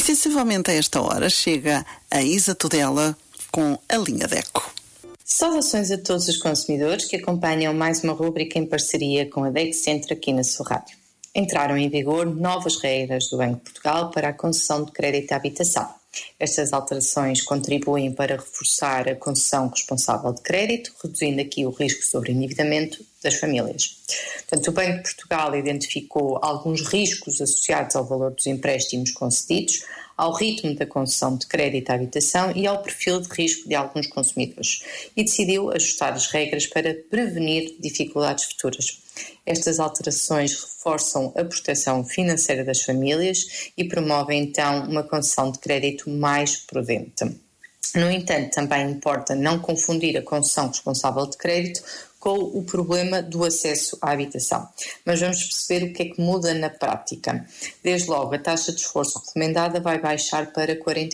sensivelmente a esta hora chega a Isa Tudela com a linha DECO. Saudações a todos os consumidores que acompanham mais uma rúbrica em parceria com a DECO Centro aqui na sua rádio. Entraram em vigor novas regras do Banco de Portugal para a concessão de crédito à habitação. Estas alterações contribuem para reforçar a concessão responsável de crédito, reduzindo aqui o risco sobre endividamento das famílias. Portanto, o Banco de Portugal identificou alguns riscos associados ao valor dos empréstimos concedidos, ao ritmo da concessão de crédito à habitação e ao perfil de risco de alguns consumidores e decidiu ajustar as regras para prevenir dificuldades futuras. Estas alterações reforçam a proteção financeira das famílias e promovem então uma concessão de crédito mais prudente. No entanto, também importa não confundir a concessão responsável de crédito com o problema do acesso à habitação. Mas vamos perceber o que é que muda na prática. Desde logo, a taxa de esforço recomendada vai baixar para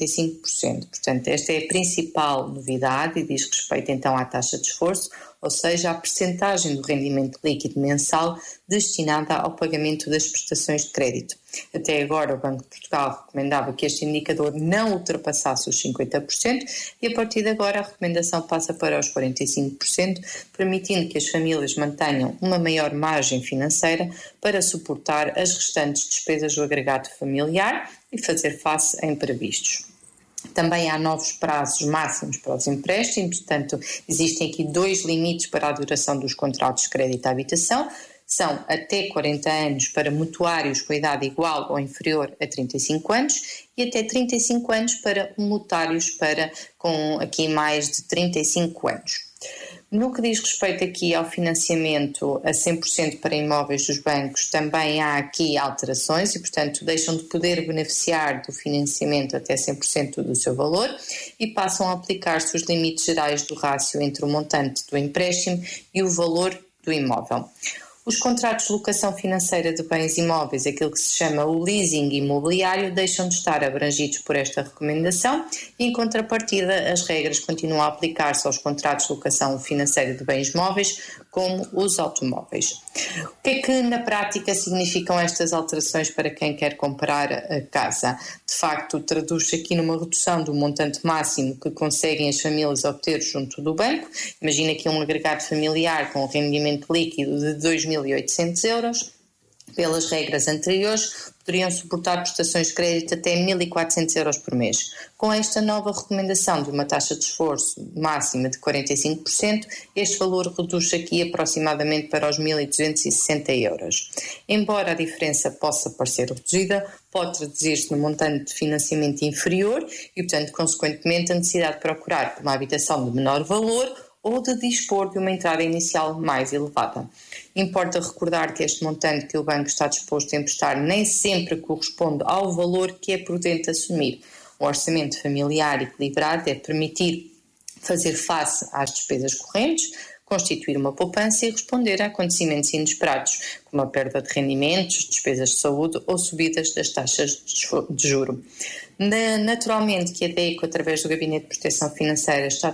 45%. Portanto, esta é a principal novidade e diz respeito então à taxa de esforço, ou seja, à percentagem do rendimento líquido mensal destinada ao pagamento das prestações de crédito. Até agora, o Banco de Portugal recomendava que este indicador não ultrapassasse os 50% e, a partir de agora, a recomendação passa para os 45%, permitindo que as famílias mantenham uma maior margem financeira para suportar as restantes despesas do agregado familiar e fazer face a imprevistos. Também há novos prazos máximos para os empréstimos, portanto, existem aqui 2 limites para a duração dos contratos de crédito à habitação. São até 40 anos para mutuários com idade igual ou inferior a 35 anos e até 35 anos para mutuários com aqui mais de 35 anos. No que diz respeito aqui ao financiamento a 100% para imóveis dos bancos, também há aqui alterações e, portanto, deixam de poder beneficiar do financiamento até 100% do seu valor e passam a aplicar-se os limites gerais do rácio entre o montante do empréstimo e o valor do imóvel. Os contratos de locação financeira de bens imóveis, aquilo que se chama o leasing imobiliário, deixam de estar abrangidos por esta recomendação e, em contrapartida, as regras continuam a aplicar-se aos contratos de locação financeira de bens móveis, como os automóveis. O que é que, na prática, significam estas alterações para quem quer comprar a casa? De facto, traduz-se aqui numa redução do montante máximo que conseguem as famílias obter junto do banco. Imagina que um agregado familiar com um rendimento líquido de 2.800 euros, pelas regras anteriores, poderiam suportar prestações de crédito até 1.400 euros por mês. Com esta nova recomendação de uma taxa de esforço máxima de 45%, este valor reduz aqui aproximadamente para os 1.260 euros. Embora a diferença possa parecer reduzida, pode traduzir-se num montante de financiamento inferior e, portanto, consequentemente, a necessidade de procurar por uma habitação de menor valor ou de dispor de uma entrada inicial mais elevada. Importa recordar que este montante que o banco está disposto a emprestar nem sempre corresponde ao valor que é prudente assumir. Um orçamento familiar equilibrado deve permitir fazer face às despesas correntes, constituir uma poupança e responder a acontecimentos inesperados, como a perda de rendimentos, despesas de saúde ou subidas das taxas de juro. Naturalmente que a DECO, através do Gabinete de Proteção Financeira, está